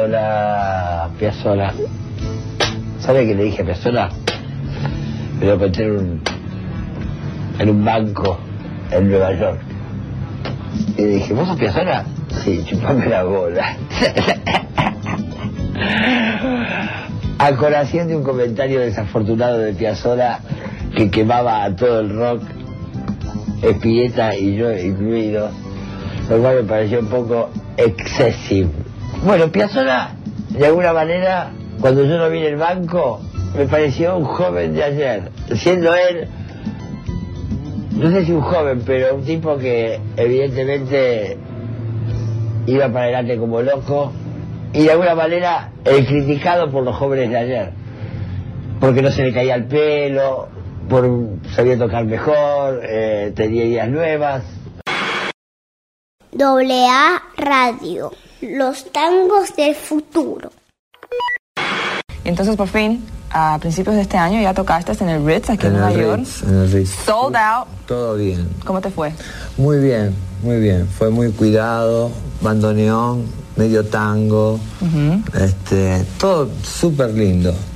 Piazzolla. ¿Sabe qué le dije a Piazzolla? Me lo encontré en un banco en Nueva York. Y le dije, ¿vos sos Piazzolla? Sí, chupame la bola. A colación de un comentario desafortunado de Piazzolla que quemaba a todo el rock, Spinetta y yo incluido, lo cual me pareció un poco excesivo. Bueno, Piazzolla, de alguna manera, cuando yo lo vi en el banco, me pareció un joven de ayer, siendo él, no sé si un joven, pero un tipo que evidentemente iba para adelante como loco, y de alguna manera el criticado por los jóvenes de ayer, porque no se le caía el pelo, sabía tocar mejor, tenía ideas nuevas. AA Radio, los tangos del futuro. Entonces, por fin, a principios de este año ya tocaste en el Ritz aquí en Nueva York. En el Ritz. Sold out. Todo bien. ¿Cómo te fue? Muy bien, muy bien. Fue muy cuidado, bandoneón, medio tango, todo súper lindo.